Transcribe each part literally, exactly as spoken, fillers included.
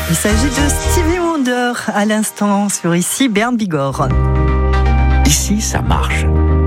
Il s'agit de Stevie Wonder à l'instant sur Ici Bern Bigorre. Ici, ça marche.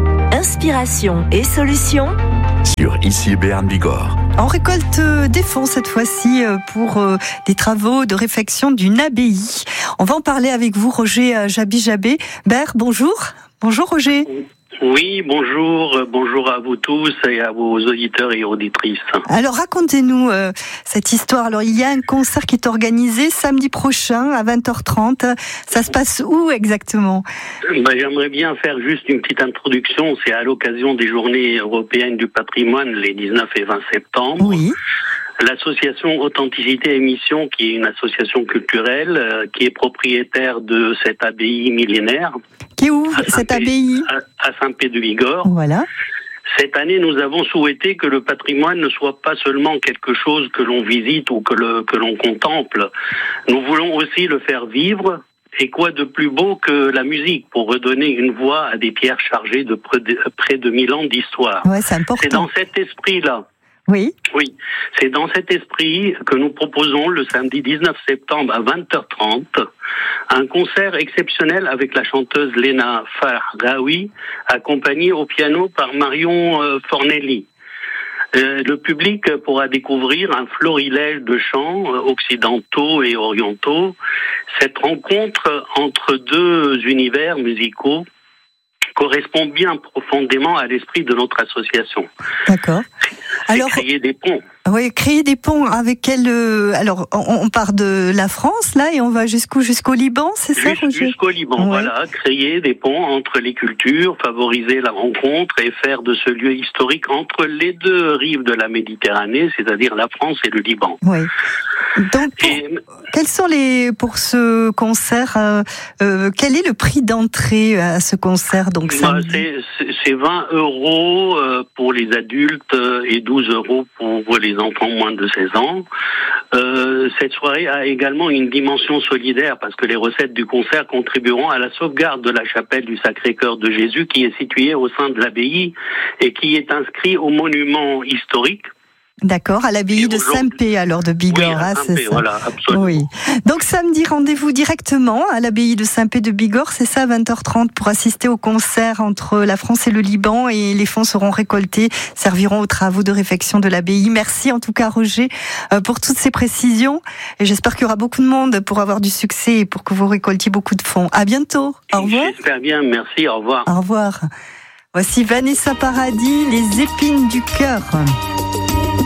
Inspiration et solutions Sur Ici Bern Bigorre. On récolte des fonds cette fois-ci pour des travaux de réfection d'une abbaye. On va en parler avec vous, Roger Jabi-Jabé. Ber, bonjour. Bonjour Roger. Oui, bonjour, bonjour à vous tous et à vos auditeurs et auditrices. Alors racontez-nous euh, cette histoire. Alors il y a un concert qui est organisé samedi prochain à vingt heures trente. Ça se passe où exactement ? Ben, j'aimerais bien faire juste une petite introduction. C'est à l'occasion des Journées européennes du patrimoine les dix-neuf et vingt septembre. Oui. L'association Authenticité Émission, qui est une association culturelle, euh, qui est propriétaire de cette abbaye millénaire. Qui est où cette abbaye ? À, à Saint-Pé-de-Bigorre. Voilà. Cette année, nous avons souhaité que le patrimoine ne soit pas seulement quelque chose que l'on visite ou que, le, que l'on contemple. Nous voulons aussi le faire vivre. Et quoi de plus beau que la musique pour redonner une voix à des pierres chargées de près de mille ans d'histoire. Ouais, c'est important. C'est dans cet esprit-là. Oui. Oui, c'est dans cet esprit que nous proposons le samedi dix-neuf septembre à vingt heures trente un concert exceptionnel avec la chanteuse Léna Fargaoui, accompagnée au piano par Marion euh, Fornelli. Euh, le public pourra découvrir un florilège de chants euh, occidentaux et orientaux. Cette rencontre entre deux univers musicaux correspond bien profondément à l'esprit de notre association. D'accord. C'est Alors, créer des ponts. Oui, créer des ponts avec quel... Euh, alors, on, on part de la France, là, et on va jusqu'où, jusqu'au Liban, c'est ça, Juste, Roger ? Jusqu'au Liban, Ouais. voilà. Créer des ponts entre les cultures, favoriser la rencontre et faire de ce lieu historique entre les deux rives de la Méditerranée, c'est-à-dire la France et le Liban. Oui. Donc, pour, Et, quels sont les... Pour ce concert, euh, euh, quel est le prix d'entrée à ce concert, donc, bah, samedi ? c'est, c'est, c'est vingt euros euh, pour les adultes et douze euros pour les enfants moins de seize ans. Euh, cette soirée a également une dimension solidaire parce que les recettes du concert contribueront à la sauvegarde de la chapelle du Sacré-Cœur de Jésus qui est située au sein de l'abbaye et qui est inscrit au monument historique. D'accord, à l'abbaye de Saint-Pé, alors, de Bigorre, oui, ah, c'est ça. Voilà, absolument. Oui. Donc samedi, rendez-vous directement à l'abbaye de Saint-Pé de Bigorre, c'est ça, à vingt heures trente, pour assister au concert entre la France et le Liban, et les fonds seront récoltés, serviront aux travaux de réfection de l'abbaye. Merci en tout cas, Roger, pour toutes ces précisions, et j'espère qu'il y aura beaucoup de monde pour avoir du succès et pour que vous récoltiez beaucoup de fonds. À bientôt. Au revoir. J'espère bien, merci, au revoir. Au revoir. Voici Vanessa Paradis, Les épines du cœur.